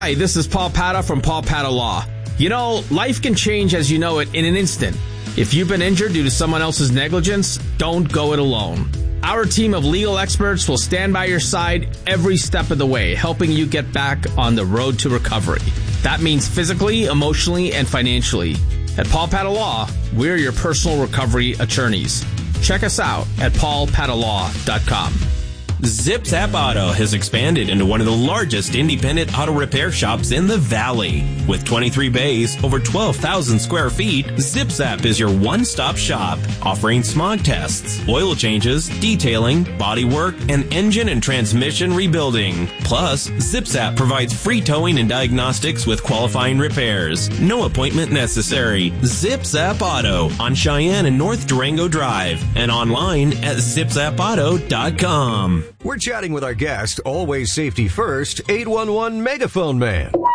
Hi, this is Paul Pata from Paul Pata Law. You know, life can change as you know it in an instant. If you've been injured due to someone else's negligence, don't go it alone. Our team of legal experts will stand by your side every step of the way, helping you get back on the road to recovery. That means physically, emotionally, and financially. At Paul Pata Law, we're your personal recovery attorneys. Check us out at paulpatalaw.com. ZipZap Auto has expanded into one of the largest independent auto repair shops in the Valley. With 23 bays, over 12,000 square feet, ZipZap is your one-stop shop, offering smog tests, oil changes, detailing, body work, and engine and transmission rebuilding. Plus, ZipZap provides free towing and diagnostics with qualifying repairs. No appointment necessary. ZipZap Auto on Cheyenne and North Durango Drive and online at zipzapauto.com. We're chatting with our guest, always safety first, 811 Megaphone Man. Call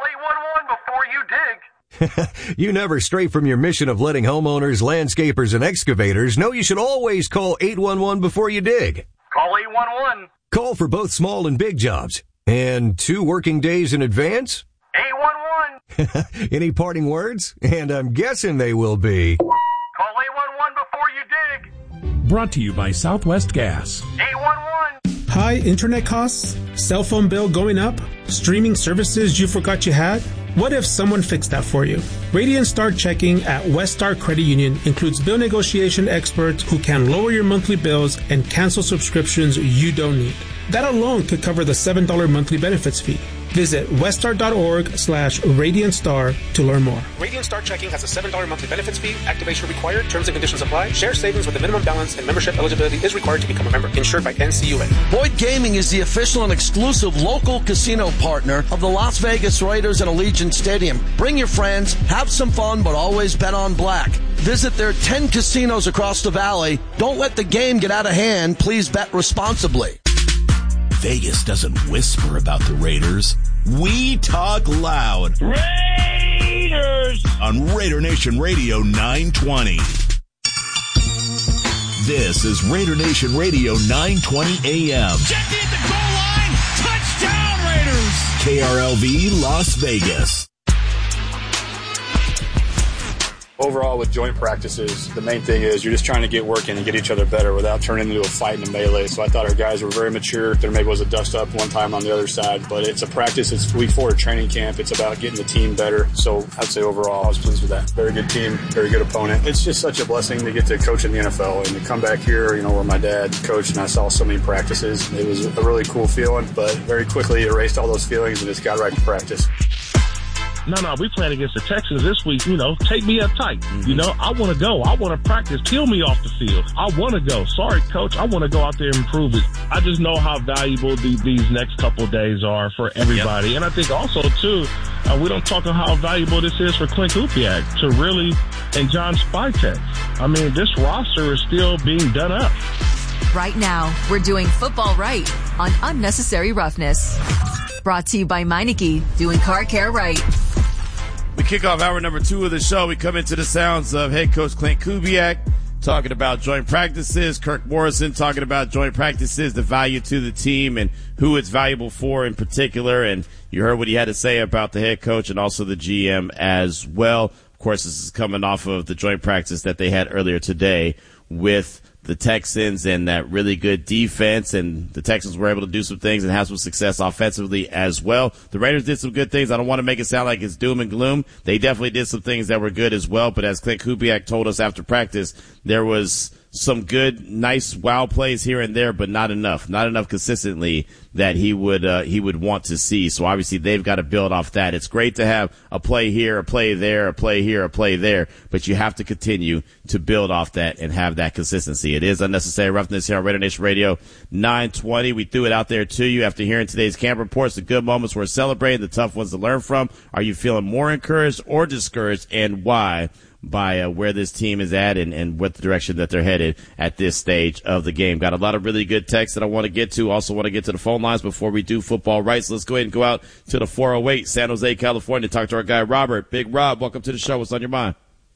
811 before you dig. You never stray from your mission of letting homeowners, landscapers, and excavators know you should always call 811 before you dig. Call 811. Call for both small and big jobs. And 2 working days in advance? 811. Any parting words? And I'm guessing they will be... Call 811 before you dig. Brought to you by Southwest Gas. 811. High internet costs? Cell phone bill going up? Streaming services you forgot you had? What if someone fixed that for you? Radiant Star Checking at West Star Credit Union includes bill negotiation experts who can lower your monthly bills and cancel subscriptions you don't need. That alone could cover the $7 monthly benefits fee. Visit weststar.org/RadiantStar to learn more. Radiant Star Checking has a $7 monthly benefits fee. Activation required. Terms and conditions apply. Share savings with a minimum balance and membership eligibility is required to become a member. Insured by NCUA. Boyd Gaming is the official and exclusive local casino partner of the Las Vegas Raiders and Allegiant Stadium. Bring your friends, have some fun, but always bet on black. Visit their 10 casinos across the valley. Don't let the game get out of hand. Please bet responsibly. Vegas doesn't whisper about the Raiders. We talk loud. Raiders! On Raider Nation Radio 920. This is Raider Nation Radio 920 AM. Jackie at the goal line. Touchdown, Raiders! KRLV Las Vegas. Overall, with joint practices, the main thing is you're just trying to get working and get each other better without turning into a fight and a melee. So I thought our guys were very mature. There maybe was a dust-up one time on the other side, but it's a practice. It's week 4 of training camp. It's about getting the team better. So I'd say overall, I was pleased with that. Very good team, very good opponent. It's just such a blessing to get to coach in the NFL and to come back here, you know, where my dad coached and I saw so many practices. It was a really cool feeling, but very quickly erased all those feelings and just got right to practice. No, we playing against the Texans this week. You know, take me up tight. Mm-hmm. You know, I want to go. I want to practice. Peel me off the field. I want to go. Sorry, coach. I want to go out there and improve it. I just know how valuable these next couple of days are for everybody. Yep. And I think also, too, we don't talk about how valuable this is for Clint Kubiak to really, and John Spytek. I mean, this roster is still being done up. Right now, we're doing football right on Unnecessary Roughness. Brought to you by Meineke, doing car care right. We kick off hour number 2 of the show. We come into the sounds of head coach Clint Kubiak talking about joint practices. Kirk Morrison talking about joint practices, the value to the team, and who it's valuable for in particular. And you heard what he had to say about the head coach and also the GM as well. Of course, this is coming off of the joint practice that they had earlier today with the Texans and that really good defense, and the Texans were able to do some things and have some success offensively as well. The Raiders did some good things. I don't want to make it sound like it's doom and gloom. They definitely did some things that were good as well, but as Clint Kubiak told us after practice, there was some good, nice wow plays here and there, but not enough consistently that he would want to see. So obviously they've got to build off that. It's great to have a play here, a play there, a play here, a play there, but you have to continue to build off that and have that consistency. It is Unnecessary Roughness here on Raider Nation Radio 920. We threw it out there to you after hearing today's camp reports. The good moments we're celebrating, the tough ones to learn from. Are you feeling more encouraged or discouraged, and why? By where this team is at and what the direction that they're headed at this stage of the game. Got a lot of really good texts that I want to get to. Also want to get to the phone lines before we do football right. So let's go ahead and go out to the 408, San Jose, California, talk to our guy Robert. Big Rob, welcome to the show. What's on your mind?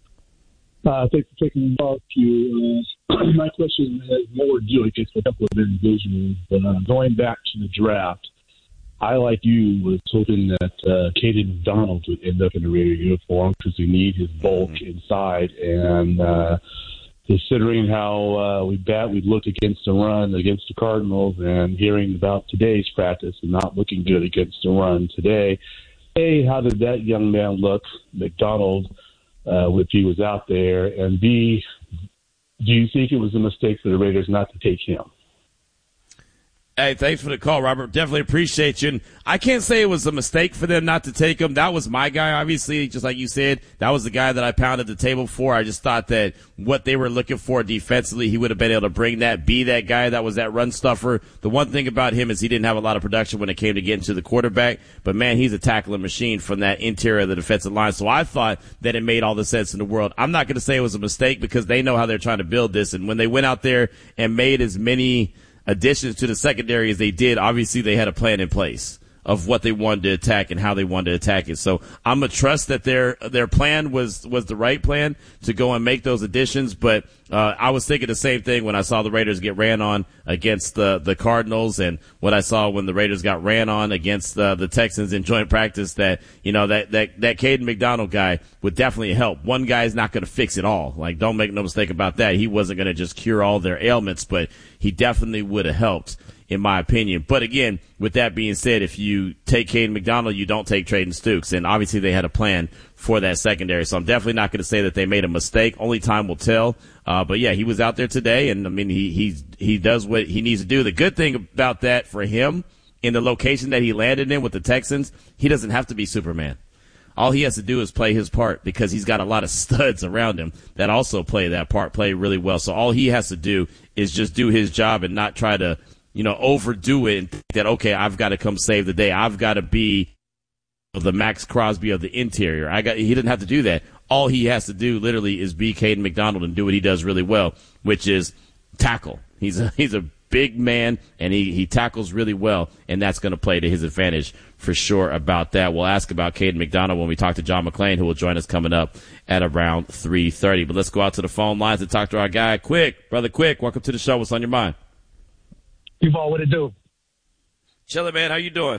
Thanks for taking the call to you. My question has more to do with a couple of individuals. Going back to the draft, I, like you, was hoping that Caden McDonald would end up in the Raider uniform because we need his bulk inside. And considering how we'd looked against the run against the Cardinals, and hearing about today's practice and not looking good against the run today, A, how did that young man look, McDonald, if he was out there? And B, do you think it was a mistake for the Raiders not to take him? Hey, thanks for the call, Robert. Definitely appreciate you. And I can't say it was a mistake for them not to take him. That was my guy, obviously, just like you said. That was the guy that I pounded the table for. I just thought that what they were looking for defensively, he would have been able to bring that, be that guy that was that run stuffer. The one thing about him is he didn't have a lot of production when it came to getting to the quarterback. But, man, he's a tackling machine from that interior of the defensive line. So I thought that it made all the sense in the world. I'm not going to say it was a mistake because they know how they're trying to build this. And when they went out there and made as many additions to the secondary as they did, obviously they had a plan in place of what they wanted to attack and how they wanted to attack it. So I'm going to trust that their plan was the right plan to go and make those additions. But I was thinking the same thing when I saw the Raiders get ran on against the Cardinals, and what I saw when the Raiders got ran on against the Texans in joint practice, that, you know, that Caden McDonald guy would definitely help. One guy is not going to fix it all. Like, don't make no mistake about that. He wasn't going to just cure all their ailments, but he definitely would have helped, in my opinion. But again, with that being said, if you take Caden McDonald, you don't take Trayden Stukes. And obviously they had a plan for that secondary. So I'm definitely not going to say that they made a mistake. Only time will tell. But yeah, he was out there today, and I mean, he does what he needs to do. The good thing about that for him, in the location that he landed in with the Texans, he doesn't have to be Superman. All he has to do is play his part, because he's got a lot of studs around him that also play that part, play really well. So all he has to do is just do his job and not try to, you know, overdo it and think that, okay, I've got to come save the day. I've got to be the Max Crosby of the interior. He didn't have to do that. All he has to do literally is be Caden McDonald and do what he does really well, which is tackle. He's a big man, and he tackles really well, and that's going to play to his advantage for sure about that. We'll ask about Caden McDonald when we talk to John McClain, who will join us coming up at around 3:30. But let's go out to the phone lines and talk to our guy, Quick. Brother Quick, welcome to the show. What's on your mind? Duval, what it do? Chilling, man. How you doing?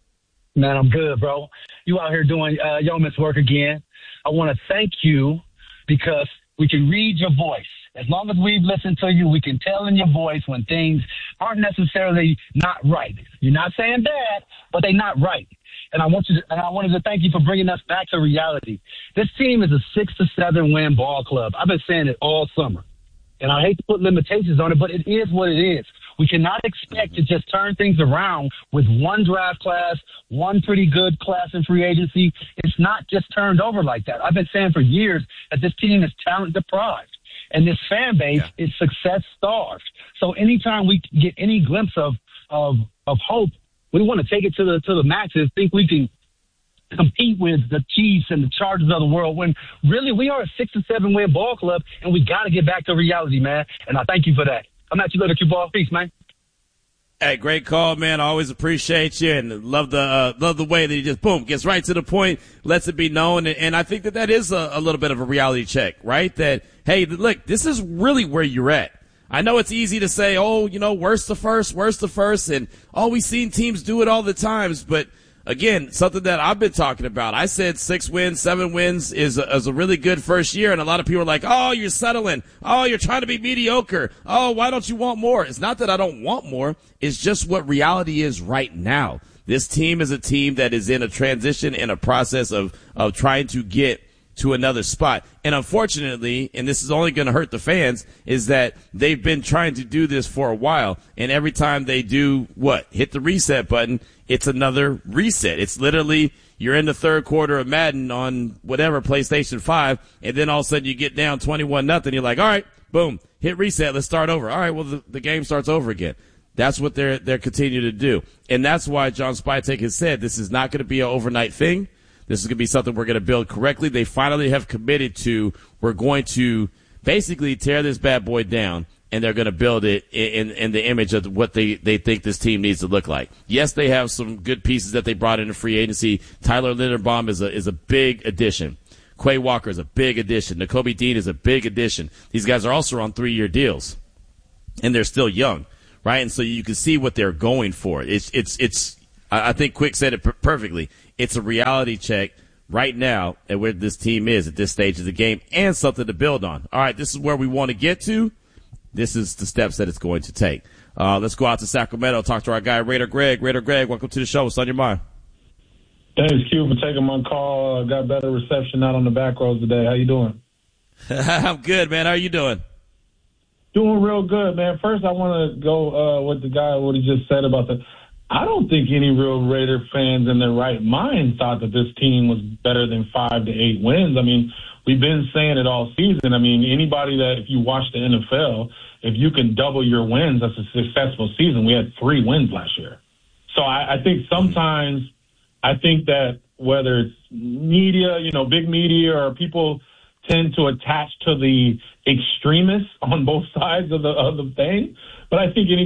Man, I'm good, bro. You out here doing yeoman's work again. I want to thank you because we can read your voice. As long as we've listened to you, we can tell in your voice when things aren't necessarily not right. You're not saying bad, but they're not right. And I wanted to thank you for bringing us back to reality. This team is a 6 to 7 win ball club. I've been saying it all summer. And I hate to put limitations on it, but it is what it is. We cannot expect to just turn things around with one draft class, one pretty good class in free agency. It's not just turned over like that. I've been saying for years that this team is talent deprived, and this fan base is success starved. So anytime we get any glimpse of hope, we want to take it to the maxes, think we can compete with the Chiefs and the Chargers of the world, when really we are a 6 to 7 win ball club, and we got to get back to reality, man. And I thank you for that. I'm at you later, Q-Ball. Peace, man. Hey, great call, man. I always appreciate you, and love the way that he just, boom, gets right to the point, lets it be known. And I think that is a little bit of a reality check, right? That, hey, look, this is really where you're at. I know it's easy to say, oh, you know, worst to first, and we've seen teams do it all the times, but again, something that I've been talking about. I said 6 wins, 7 wins is a really good first year, and a lot of people are like, oh, you're settling. Oh, you're trying to be mediocre. Oh, why don't you want more? It's not that I don't want more. It's just what reality is right now. This team is a team that is in a transition, in a process of trying to get to another spot. And unfortunately, and this is only going to hurt the fans, is that they've been trying to do this for a while, and every time they do hit the reset button, it's another reset. It's literally, you're in the third quarter of Madden on whatever, PlayStation 5, and then all of a sudden you get down 21-0. You're like, all right, boom, hit reset, let's start over. All right, well, the game starts over again. That's what they're continuing to do. And that's why John Spytek has said this is not going to be an overnight thing. This is going to be something we're going to build correctly. They finally have committed to, we're going to basically tear this bad boy down, and they're going to build it in the image of what they think this team needs to look like. Yes, they have some good pieces that they brought into free agency. Tyler Linderbaum is a big addition. Quay Walker is a big addition. Nakobe Dean is a big addition. These guys are also on 3-year deals, and they're still young, right? And so you can see what they're going for. I think Quick said it perfectly. It's a reality check right now at where this team is at this stage of the game and something to build on. All right, this is where we want to get to. This is the steps that it's going to take. Let's go out to Sacramento, talk to our guy, Raider Greg. Raider Greg, welcome to the show. What's on your mind? Thanks, Q, for taking my call. Got better reception out on the back rows today. How you doing? I'm good, man. How are you doing? Doing real good, man. First, I want to go with the guy, what he just said about I don't think any real Raider fans in their right mind thought that this team was better than 5 to 8 wins. I mean, we've been saying it all season. I mean, anybody that, if you watch the NFL, if you can double your wins, that's a successful season. We had 3 wins last year. So I think sometimes, I think that whether it's media, big media, or people tend to attach to the extremists on both sides of the thing. But I think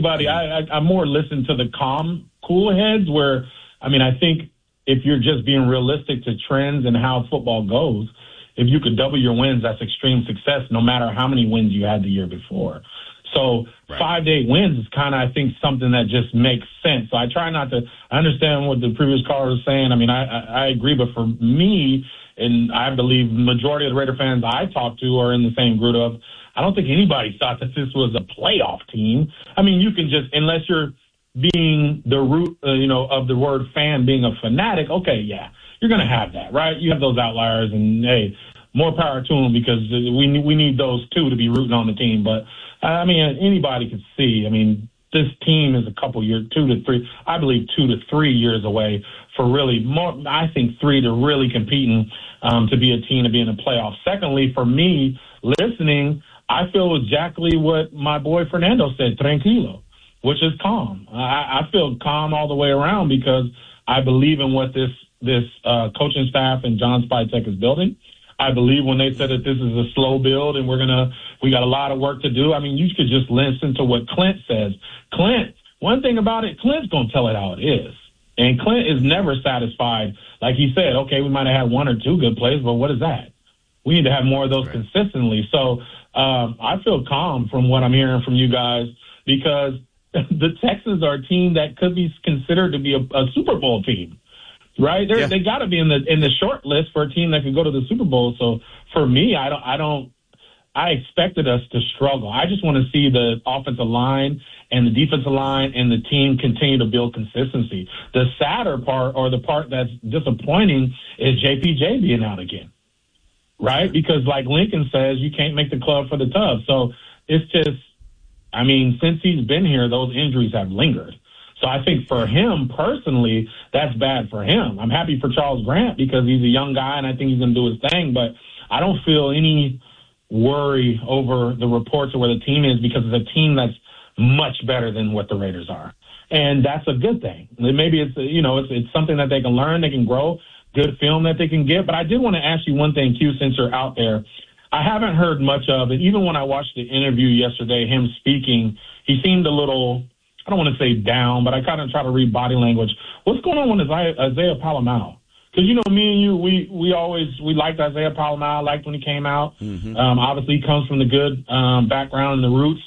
I more listen to the calm, cool heads where, I think if you're just being realistic to trends and how football goes, if you could double your wins, that's extreme success, no matter how many wins you had the year before. So 5 to 8 wins is kind of, I think, something that just makes sense. So I try not to understand what the previous caller was saying. I agree, but for me, and I believe the majority of the Raider fans I talk to are in the same group of, I don't think anybody thought that this was a playoff team. You can just, unless you're being the root, of the word fan, being a fanatic, okay, yeah, you're going to have that, right? You have those outliers, and hey, more power to them, because we need those too to be rooting on the team. But anybody could see. This team is a couple years, 2 to 3, I believe 2 to 3 years away for really more. I think 3 to really competing to be a team to be in the playoffs. Secondly, for me, listening, I feel exactly what my boy Fernando said, tranquilo, which is calm. I feel calm all the way around because I believe in what this coaching staff and John Spytek is building. I believe when they said that this is a slow build and we got a lot of work to do. You could just listen to what Clint says. Clint, one thing about it, Clint's going to tell it how it is. And Clint is never satisfied. Like he said, okay, we might have had 1 or 2 good plays, but what is that? We need to have more of those consistently. So I feel calm from what I'm hearing from you guys, because the Texans are a team that could be considered to be a Super Bowl team. Right? They got to be in the short list for a team that could go to the Super Bowl. So for me, I expected us to struggle. I just want to see the offensive line and the defensive line and the team continue to build consistency. The sadder part, or the part that's disappointing, is JPJ being out again. Right? Because like Lincoln says, you can't make the club for the tub. So it's just, since he's been here, those injuries have lingered. So I think for him personally, that's bad for him. I'm happy for Charles Grant because he's a young guy and I think he's going to do his thing, but I don't feel any worry over the reports of where the team is, because it's a team that's much better than what the Raiders are. And that's a good thing. Maybe it's something that they can learn, they can grow, good film that they can get. But I did want to ask you one thing, Q, since you're out there. I haven't heard much of it. Even when I watched the interview yesterday, him speaking, he seemed a little, I don't want to say down, but I kind of try to read body language. What's going on with Isaiah Palomao? Because, me and you, we liked Isaiah Palomao, liked when he came out. Mm-hmm. Obviously, he comes from the good background and the roots.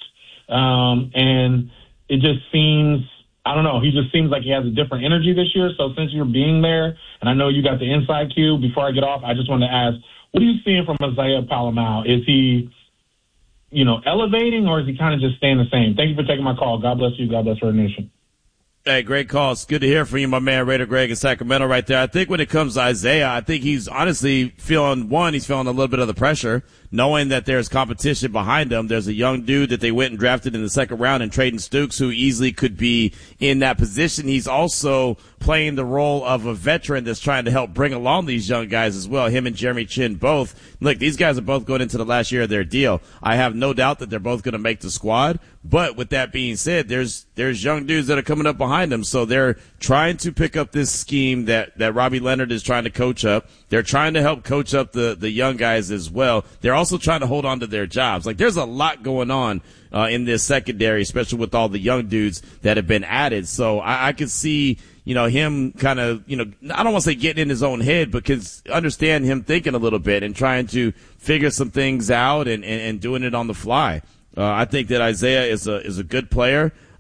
And it just seems, I don't know, he just seems like he has a different energy this year. So since you're being there, and I know you got the inside cue, before I get off, I just want to ask, what are you seeing from Isaiah Palomao? Is he elevating, or is he kind of just staying the same? Thank you for taking my call. God bless you. God bless Raider Nation. Hey, great call. It's good to hear from you, my man, Raider Greg in Sacramento right there. I think when it comes to Isaiah, I think he's honestly feeling a little bit of the pressure, knowing that there's competition behind him. There's a young dude that they went and drafted in the second round in Trayden Stukes, who easily could be in that position. He's also playing the role of a veteran that's trying to help bring along these young guys as well. Him and Jeremy Chin both. Look, these guys are both going into the last year of their deal. I have no doubt that they're both going to make the squad. But with that being said, there's young dudes that are coming up behind them. So they're trying to pick up this scheme that Robbie Leonard is trying to coach up. They're trying to help coach up the young guys as well. They're also trying to hold on to their jobs. Like, there's a lot going on in this secondary, especially with all the young dudes that have been added. So I could see, him kind of, I don't want to say getting in his own head, but understand him thinking a little bit and trying to figure some things out and doing it on the fly. I think that Isaiah is a good player.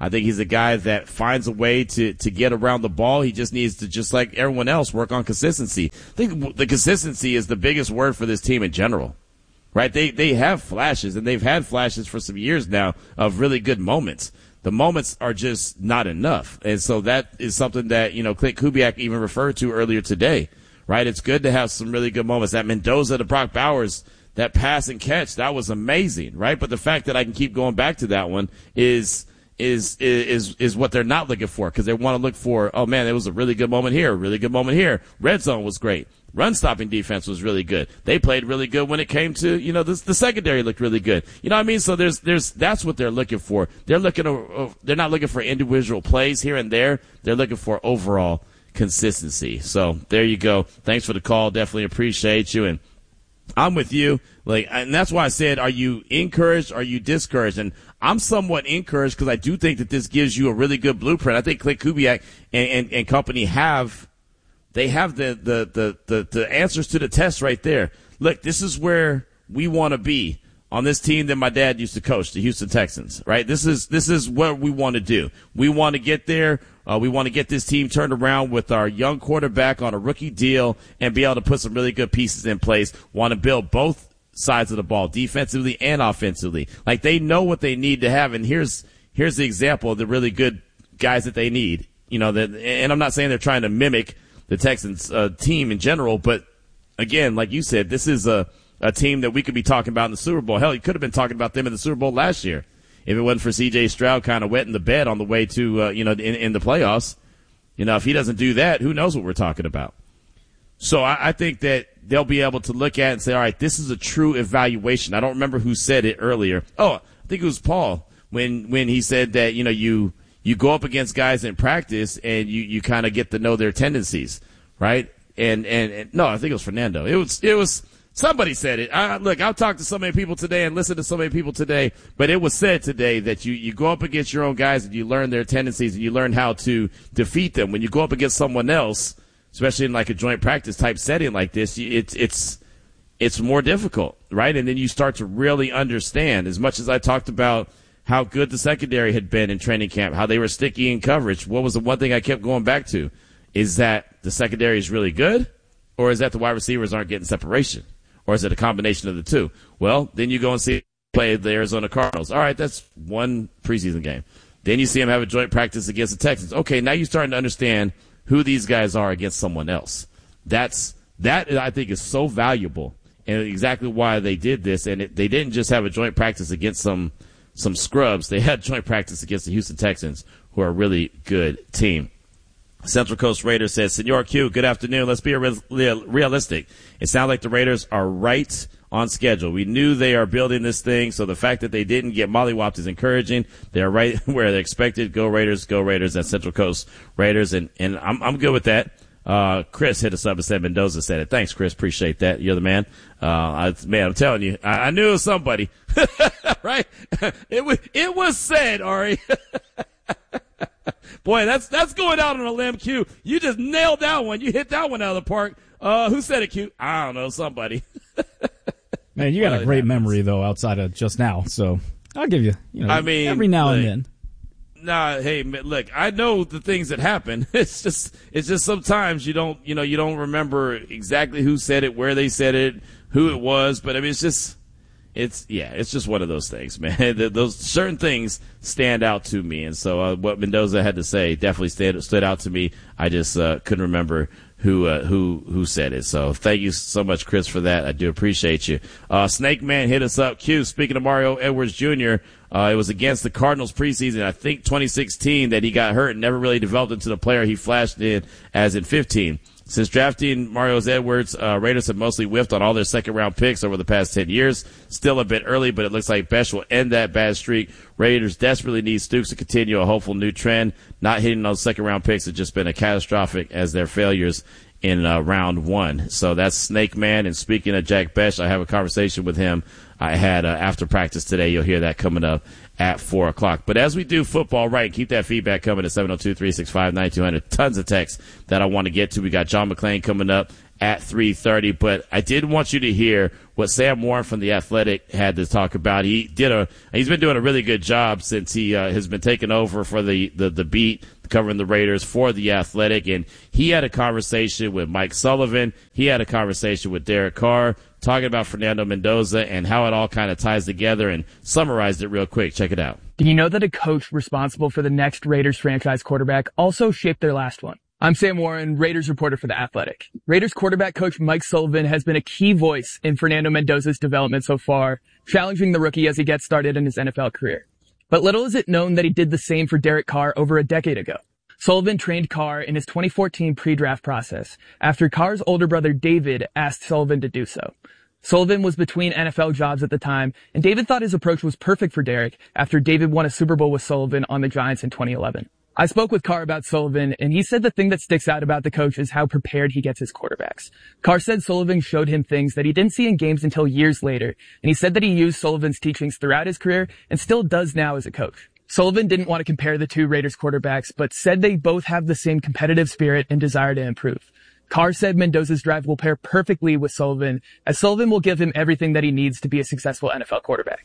I think he's a guy that finds a way to get around the ball. He just needs to, just like everyone else, work on consistency. I think the consistency is the biggest word for this team in general, right? They have flashes, and they've had flashes for some years now of really good moments. The moments are just not enough. And so that is something that, Clint Kubiak even referred to earlier today, right? It's good to have some really good moments. That Mendoza to Brock Bowers, that pass and catch, that was amazing, right? But the fact that I can keep going back to that one is what they're not looking for, because they want to look for, oh man, it was a really good moment here, really good moment here. Red zone was great. Run stopping defense was really good. They played really good when it came to, the secondary looked really good. You know what I mean? So that's what they're looking for. They're not looking for individual plays here and there. They're looking for overall consistency. So there you go. Thanks for the call. Definitely appreciate you. And I'm with you. And that's why I said, are you encouraged? Are you discouraged? And I'm somewhat encouraged, because I do think that this gives you a really good blueprint. I think Clint Kubiak and company have the answers to the test right there. Look, this is where we want to be on this team that my dad used to coach, the Houston Texans, right? This is what we want to do. We want to get there. We want to get this team turned around with our young quarterback on a rookie deal and be able to put some really good pieces in place. Want to build both sides of the ball, defensively and offensively. Like, they know what they need to have, and here's the example of the really good guys that they need. And I'm not saying they're trying to mimic the Texans team in general, but again, like you said, this is a team that we could be talking about in the Super Bowl. Hell, you could have been talking about them in the Super Bowl last year if it wasn't for C.J. Stroud kind of wetting the bed on the way to, in the playoffs. If he doesn't do that, who knows what we're talking about. So I think that they'll be able to look at it and say, all right, this is a true evaluation. I don't remember who said it earlier. Oh, I think it was Paul when he said that, you go up against guys in practice and you kind of get to know their tendencies, right? And no, I think it was Fernando. It was somebody said it. Look, I've talked to so many people today and listened to so many people today, but it was said today that you go up against your own guys and you learn their tendencies and you learn how to defeat them. When you go up against someone else, especially in like a joint practice type setting like this, it's more difficult, right? And then you start to really understand, as much as I talked about how good the secondary had been in training camp, how they were sticky in coverage. What was the one thing I kept going back to? Is that the secondary is really good, or is that the wide receivers aren't getting separation? Or is it a combination of the two? Well, then you go and see play the Arizona Cardinals. All right, that's one preseason game. Then you see them have a joint practice against the Texans. Okay, now you're starting to understand who these guys are against someone else. That I think is so valuable, and exactly why they did this. And they didn't just have a joint practice against some scrubs. They had joint practice against the Houston Texans, who are a really good team. Central Coast Raiders says, Senor Q, good afternoon. Let's be realistic. It sounds like the Raiders are right on schedule. We knew they are building this thing, so the fact that they didn't get mollywopped is encouraging. They are right where they're expected. Go Raiders, go Raiders. That's Central Coast Raiders, and I'm good with that. Chris hit us up and said Mendoza said it. Thanks, Chris. Appreciate that. You're the man. Man, I'm telling you, I knew it was somebody, right? It was said, Ari. Boy, that's going out on a limb, Q. You just nailed that one. You hit that one out of the park. Who said it, Q? I don't know, somebody. Man, you got a great memory though, outside of just now. So I'll give you, every now and then. Nah, hey, look, I know the things that happen. It's just sometimes you don't remember exactly who said it, where they said it, who it was. But I mean, it's just one of those things, man. Those certain things stand out to me. And so, what Mendoza had to say definitely stood out to me. I just, couldn't remember who said it. So thank you so much, Chris, for that. I do appreciate you. Snake Man hit us up. Q, speaking of Mario Edwards Jr., it was against the Cardinals preseason, I think 2016, that he got hurt and never really developed into the player he flashed in as in 15. Since drafting Mario Edwards, Raiders have mostly whiffed on all their second-round picks over the past 10 years. Still a bit early, but it looks like Besh will end that bad streak. Raiders desperately need Stooks to continue a hopeful new trend. Not hitting those second-round picks has just been a catastrophic as their failures in round one. So that's Snake Man. And speaking of Jack Besh, I have a conversation with him I had after practice today. You'll hear that coming up at 4 o'clock. But as we do football right, keep that feedback coming at 702-365-9200. Tons of texts that I want to get to. We got John McClain coming up at 3:30. But I did want you to hear what Sam Warren from The Athletic had to talk about. He's been doing a really good job since he has been taking over for the beat, covering the Raiders for The Athletic. And he had a conversation with Mike Sullivan. He had a conversation with Derek Carr, talking about Fernando Mendoza and how it all kind of ties together, and summarized it real quick. Check it out. Do you know that a coach responsible for the next Raiders franchise quarterback also shaped their last one? I'm Sam Warren, Raiders reporter for The Athletic. Raiders quarterback coach Mike Sullivan has been a key voice in Fernando Mendoza's development so far, challenging the rookie as he gets started in his NFL career. But little is it known that he did the same for Derek Carr over a decade ago. Sullivan trained Carr in his 2014 pre-draft process after Carr's older brother David asked Sullivan to do so. Sullivan was between NFL jobs at the time, and David thought his approach was perfect for Derek after David won a Super Bowl with Sullivan on the Giants in 2011. I spoke with Carr about Sullivan, and he said the thing that sticks out about the coach is how prepared he gets his quarterbacks. Carr said Sullivan showed him things that he didn't see in games until years later, and he said that he used Sullivan's teachings throughout his career and still does now as a coach. Sullivan didn't want to compare the two Raiders quarterbacks, but said they both have the same competitive spirit and desire to improve. Carr said Mendoza's drive will pair perfectly with Sullivan, as Sullivan will give him everything that he needs to be a successful NFL quarterback.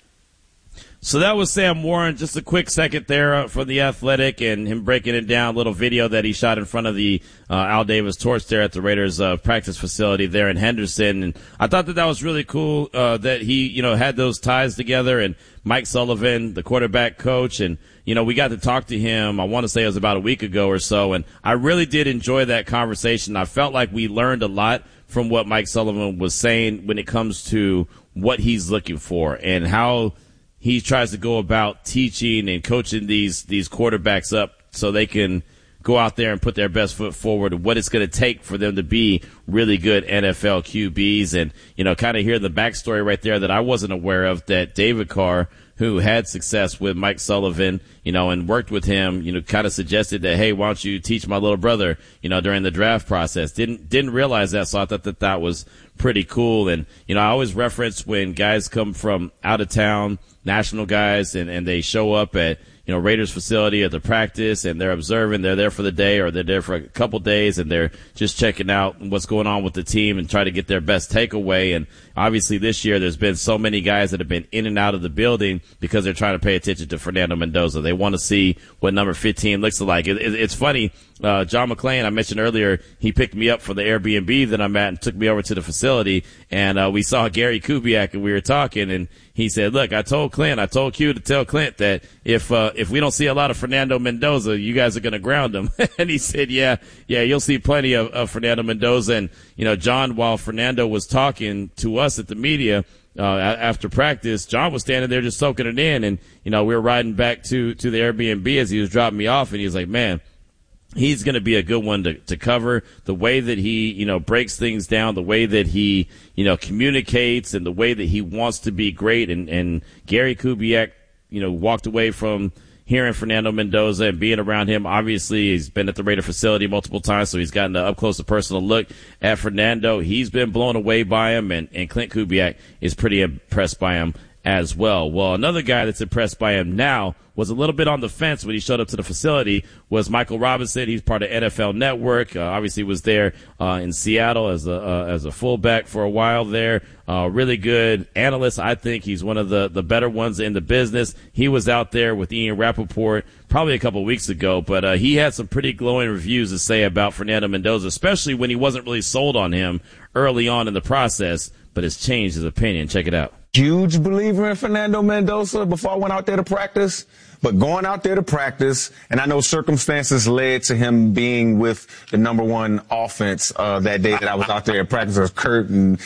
So that was Sam Warren. Just a quick second there for The Athletic and him breaking it down. A little video that he shot in front of the Al Davis torch there at the Raiders practice facility there in Henderson. And I thought that was really cool that he, had those ties together. And Mike Sullivan, the quarterback coach, and we got to talk to him. I want to say it was about a week ago or so, and I really did enjoy that conversation. I felt like we learned a lot from what Mike Sullivan was saying when it comes to what he's looking for and how he tries to go about teaching and coaching these quarterbacks up so they can go out there and put their best foot forward, what it's going to take for them to be really good NFL QBs. And, kind of hear the backstory right there that I wasn't aware of, that David Carr, who had success with Mike Sullivan, and worked with him, kind of suggested that, hey, why don't you teach my little brother, during the draft process. Didn't realize that, so I thought that was pretty cool. And, I always reference when guys come from out of town, national guys, and they show up at, Raiders facility at the practice, and they're observing, they're there for the day or they're there for a couple days, and they're just checking out what's going on with the team and try to get their best takeaway. And obviously this year there's been so many guys that have been in and out of the building because they're trying to pay attention to Fernando Mendoza. They want to see what number 15 looks like. It's funny. John McClain, I mentioned earlier, he picked me up for the Airbnb that I'm at and took me over to the facility, and we saw Gary Kubiak and we were talking, and he said, look, I told Q to tell Clint that if we don't see a lot of Fernando Mendoza, you guys are going to ground him. And he said, yeah, you'll see plenty of Fernando Mendoza. And, John, while Fernando was talking to us at the media, after practice, John was standing there just soaking it in. And, we were riding back to the Airbnb as he was dropping me off, and he was like, man, he's going to be a good one to cover. The way that he, breaks things down, the way that he, communicates, and the way that he wants to be great. And Gary Kubiak, walked away from hearing Fernando Mendoza and being around him. Obviously, he's been at the Raider facility multiple times, so he's gotten an up-close and personal look at Fernando. He's been blown away by him, and Clint Kubiak is pretty impressed by him as well. Well, another guy that's impressed by him now was a little bit on the fence when he showed up to the facility was Michael Robinson. He's part of NFL Network. Obviously was there in Seattle as a fullback for a while there. Really good analyst. I think he's one of the better ones in the business. He was out there with Ian Rappaport probably a couple of weeks ago, but he had some pretty glowing reviews to say about Fernando Mendoza, especially when he wasn't really sold on him early on in the process, but has changed his opinion. Check it out. Huge believer in Fernando Mendoza before I went out there to practice. But going out there to practice, and I know circumstances led to him being with the number one offense that day that I was out there at practice. Kurt and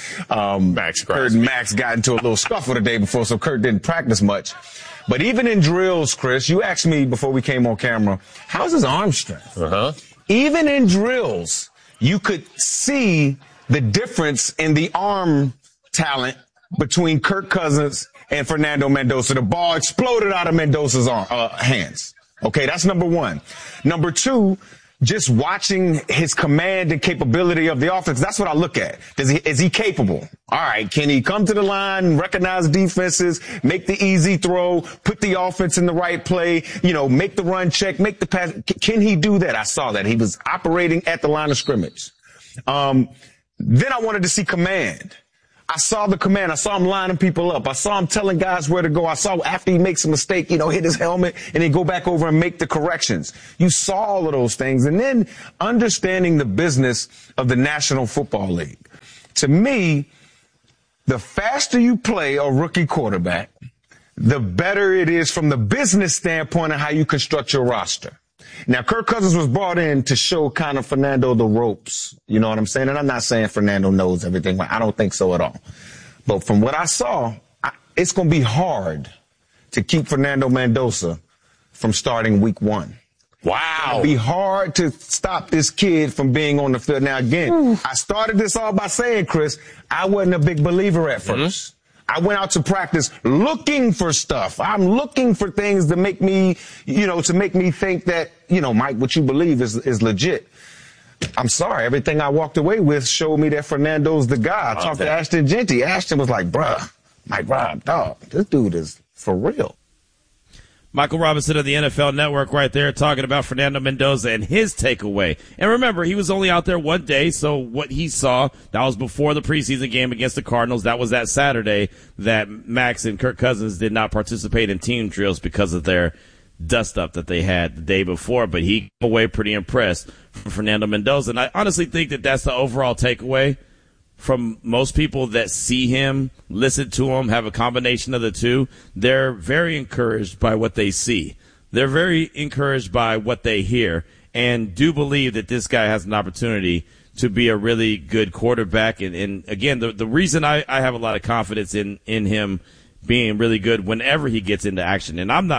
Max got into a little scuffle the day before, so Kurt didn't practice much. But even in drills, Chris, you asked me before we came on camera, how's his arm strength? Even in drills, you could see the difference in the arm talent between Kirk Cousins and Fernando Mendoza. The ball exploded out of Mendoza's hands. Okay, that's number one. Number two, just watching his command and capability of the offense. That's what I look at. Is he capable? All right, can he come to the line, recognize defenses, make the easy throw, put the offense in the right play, make the run check, make the pass? Can he do that? I saw that. He was operating at the line of scrimmage. Then I wanted to see command. I saw the command. I saw him lining people up. I saw him telling guys where to go. I saw after he makes a mistake, hit his helmet and then go back over and make the corrections. You saw all of those things. And then understanding the business of the National Football League. To me, the faster you play a rookie quarterback, the better it is from the business standpoint of how you construct your roster. Now, Kirk Cousins was brought in to show kind of Fernando the ropes. You know what I'm saying? And I'm not saying Fernando knows everything. I don't think so at all. But from what I saw, it's going to be hard to keep Fernando Mendoza from starting week 1. Wow. It'll be hard to stop this kid from being on the field. Now, again, I started this all by saying, Chris, I wasn't a big believer at first. I went out to practice looking for stuff. I'm looking for things to make me, to make me think that, Mike, what you believe is legit. I'm sorry. Everything I walked away with showed me that Fernando's the guy. I talked to Ashton Genty. Ashton was like, bruh, Mike Rob, dog, this dude is for real. Michael Robinson of the NFL Network right there talking about Fernando Mendoza and his takeaway. And remember, he was only out there one day, so what he saw, that was before the preseason game against the Cardinals. That was that Saturday that Max and Kirk Cousins did not participate in team drills because of their dust-up that they had the day before. But he came away pretty impressed from Fernando Mendoza. And I honestly think that that's the overall takeaway from most people that see him, listen to him, have a combination of the two. They're very encouraged by what they see. They're very encouraged by what they hear and do believe that this guy has an opportunity to be a really good quarterback. And again, the reason I have a lot of confidence in him being really good whenever he gets into action, and I'm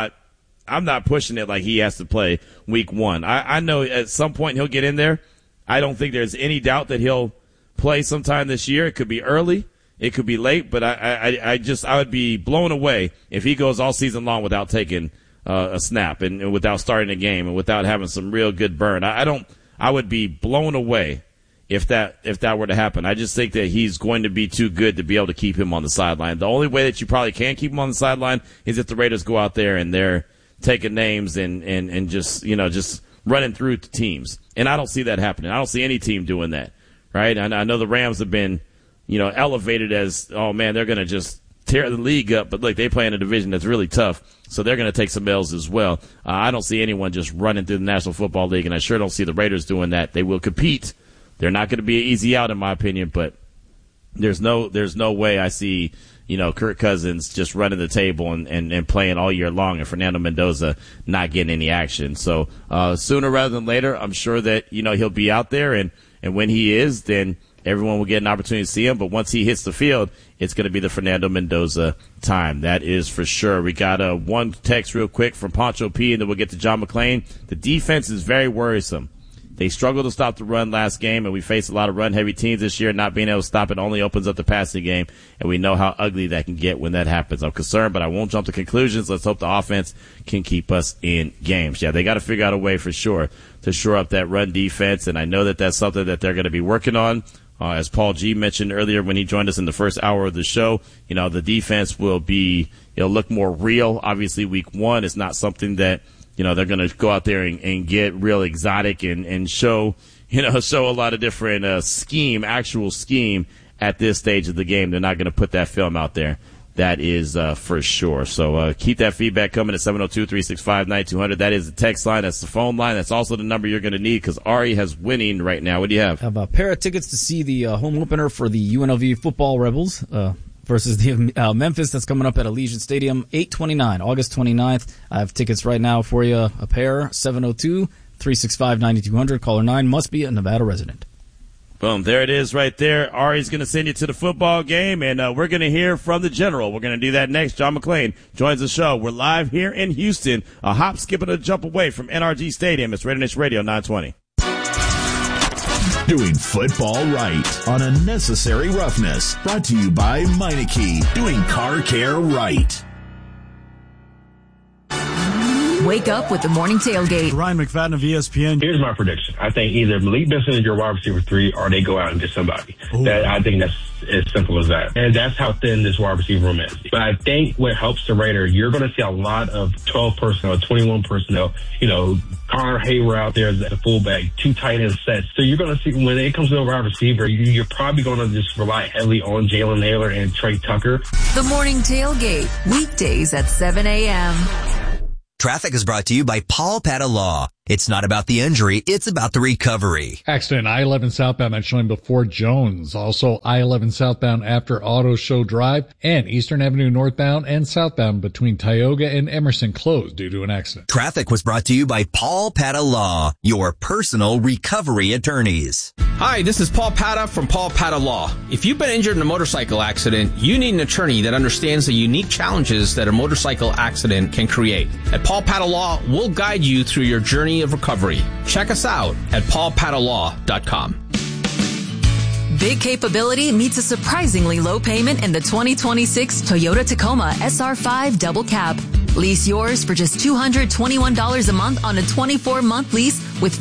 not pushing it like he has to play week 1. I know at some point he'll get in there. I don't think there's any doubt that he'll play sometime this year. It could be early, it could be late, but I would be blown away if he goes all season long without taking a snap and without starting a game and without having some real good burn. I would be blown away if that were to happen. I just think that he's going to be too good to be able to keep him on the sideline. The only way that you probably can keep him on the sideline is if the Raiders go out there and they're taking names and just running through teams. And I don't see that happening. I don't see any team doing that. Right? I know the Rams have been, elevated as, oh man, they're going to just tear the league up. But look, they play in a division that's really tough, so they're going to take some L's as well. I don't see anyone just running through the National Football League, and I sure don't see the Raiders doing that. They will compete. They're not going to be an easy out, in my opinion, but there's no way I see, Kirk Cousins just running the table and playing all year long and Fernando Mendoza not getting any action. So sooner rather than later, I'm sure that, he'll be out there, and when he is, then everyone will get an opportunity to see him. But once he hits the field, it's going to be the Fernando Mendoza time. That is for sure. We got one text real quick from Poncho P, and then we'll get to John McClain. The defense is very worrisome. They struggled to stop the run last game, and we face a lot of run-heavy teams this year. Not being able to stop it only opens up the passing game, and we know how ugly that can get when that happens. I'm concerned, but I won't jump to conclusions. Let's hope the offense can keep us in games. Yeah, they got to figure out a way for sure to shore up that run defense, and I know that that's something that they're going to be working on. As Paul G mentioned earlier when he joined us in the first hour of the show, the defense will be, it'll look more real. Obviously, week 1 is not something that, they're going to go out there and get real exotic and show a lot of different actual scheme at this stage of the game. They're not going to put that film out there. That is for sure. So keep that feedback coming at 702-365-9200. That is the text line. That's the phone line. That's also the number you're going to need because Ari has winning right now. What do you have? I have a pair of tickets to see the home opener for the UNLV football Rebels versus the Memphis. That's coming up at Allegiant Stadium, 8/29, August 29th. I have tickets right now for you, a pair, 702-365-9200. Caller 9 must be a Nevada resident. Boom, there it is right there. Ari's going to send you to the football game, and we're going to hear from the general. We're going to do that next. John McClain joins the show. We're live here in Houston, a hop, skip, and a jump away from NRG Stadium. It's Raider Nation Radio 920. Doing football right on Unnecessary Roughness. Brought to you by Meineke. Doing car care right. Wake up with the morning tailgate. Ryan McFadden of ESPN. Here's my prediction. I think either Malik Benson is your wide receiver 3 or they go out and get somebody. I think that's as simple as that. And that's how thin this wide receiver room is. But I think what helps the Raiders, you're going to see a lot of 12 personnel, 21 personnel, Connor Hayward out there as a fullback, 2 tight end sets. So you're going to see when it comes to a wide receiver, you're probably going to just rely heavily on Jalen Naylor and Trey Tucker. The Morning Tailgate, weekdays at 7 a.m. Traffic is brought to you by Paul Pata Law. It's not about the injury, it's about the recovery. Accident I-11 southbound that's showing before Jones. Also I-11 southbound after Auto Show Drive and Eastern Avenue northbound and southbound between Tioga and Emerson closed due to an accident. Traffic was brought to you by Paul Pata Law, your personal recovery attorneys. Hi, this is Paul Pata from Paul Pata Law. If you've been injured in a motorcycle accident, you need an attorney that understands the unique challenges that a motorcycle accident can create. At Paul Pata Law, we'll guide you through your journey of recovery. Check us out at paulpatalaw.com. Big capability meets a surprisingly low payment in the 2026 Toyota Tacoma SR5 Double Cab. Lease yours for just $221 a month on a 24-month lease with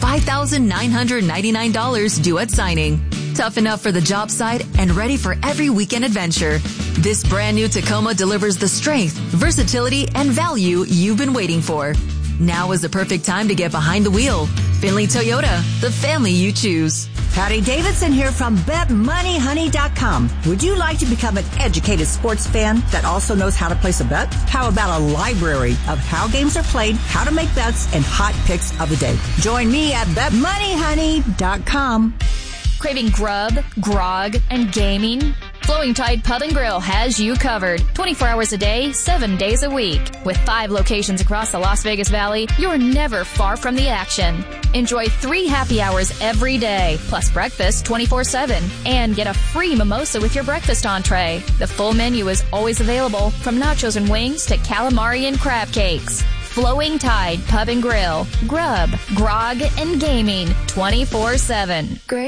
$5,999 due at signing. Tough enough for the job site and ready for every weekend adventure. This brand new Tacoma delivers the strength, versatility, and value you've been waiting for. Now is the perfect time to get behind the wheel. Finley Toyota, the family you choose. Patty Davidson here from BetMoneyHoney.com. Would you like to become an educated sports fan that also knows how to place a bet? How about a library of how games are played, how to make bets, and hot picks of the day? Join me at BetMoneyHoney.com. Craving grub, grog, and gaming? Flowing Tide Pub and Grill has you covered 24 hours a day, 7 days a week. With 5 locations across the Las Vegas Valley, you're never far from the action. Enjoy 3 happy hours every day, plus breakfast 24/7, and get a free mimosa with your breakfast entree. The full menu is always available, from nachos and wings to calamari and crab cakes. Flowing Tide Pub and Grill. Grub, grog, and gaming 24/7. Great.